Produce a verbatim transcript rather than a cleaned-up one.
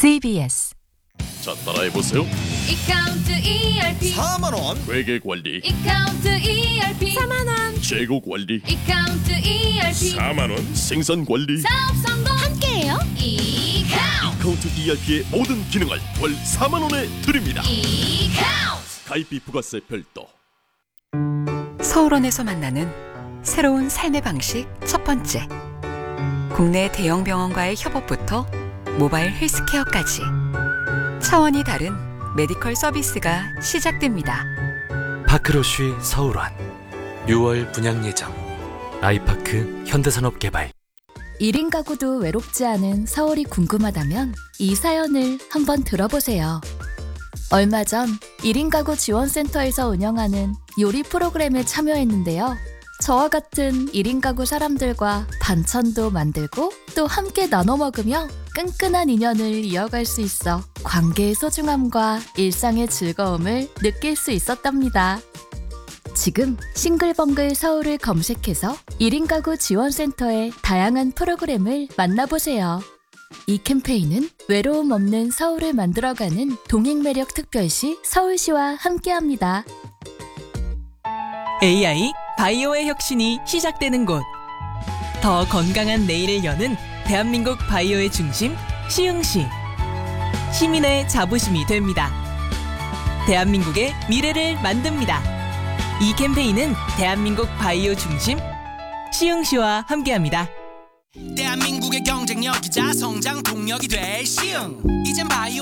씨비에스. 자, 따라해보세요. 이카운트 이알피 사만 원. 회계관리. 이카운트 이알피 사만 원. 재고관리. 이카운트 이알피 사만 원. 생산관리. 사업 성공 함께해요. 이카운트 카운트 이알피의 모든 기능을 월 사만 원에 드립니다. 이카운트 가입비 부가세 별도. 서울원에서 만나는 새로운 삶의 방식 첫 번째. 국내 대형 병원과의 협업부터 모바일 헬스케어까지 차원이 다른 메디컬 서비스가 시작됩니다. 파크로쉬 서울원 유월 분양 예정. 아이파크 현대산업개발. 일 인 가구도 외롭지 않은 서울이 궁금하다면 이 사연을 한번 들어보세요. 얼마 전 일 인 가구 지원센터에서 운영하는 요리 프로그램에 참여했는데요. 저와 같은 일 인 가구 사람들과 반찬도 만들고 또 함께 나눠 먹으며 끈끈한 인연을 이어갈 수 있어 관계의 소중함과 일상의 즐거움을 느낄 수 있었답니다. 지금 싱글벙글 서울을 검색해서 일 인 가구 지원센터의 다양한 프로그램을 만나보세요. 이 캠페인은 외로움 없는 서울을 만들어가는 동행매력 특별시 서울시와 함께합니다. 에이아이 바이오의 혁신이 시작되는 곳. 더 건강한 내일을 여는 대한민국 바이오의 중심 시흥시. 시민의 자부심이 됩니다. 대한민국의 미래를 만듭니다. 이 캠페인은 대한민국 바이오 중심 시흥시와 함께합니다. 대한민국의 경쟁력이자 성장 동력이 될 시흥. 이젠 바이오